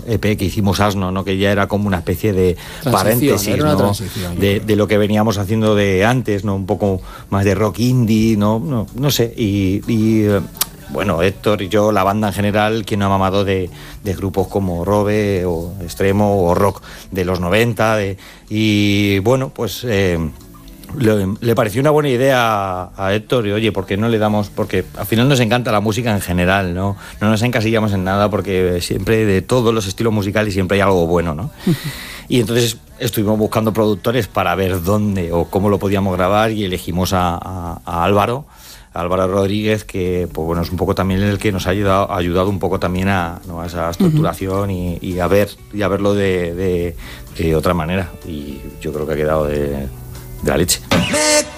EP que hicimos Asno, ¿no? Que ya era como una especie de paréntesis, ¿no? De lo que veníamos haciendo de antes, ¿no? Un poco más de rock indie, no sé. Bueno, Héctor y yo, la banda en general, quien no ha mamado de grupos como Robe o Extremo o rock de los 90, y bueno, pues le pareció una buena idea a Héctor, y oye, ¿por qué no le damos? Porque al final nos encanta la música en general, no nos encasillamos en nada, porque siempre de todos los estilos musicales siempre hay algo bueno, ¿no? Y entonces estuvimos buscando productores para ver dónde o cómo lo podíamos grabar, y elegimos a Álvaro Rodríguez, que pues bueno, es un poco también el que nos ha ayudado un poco también a esa estructuración y a verlo de otra manera, y yo creo que ha quedado de la leche.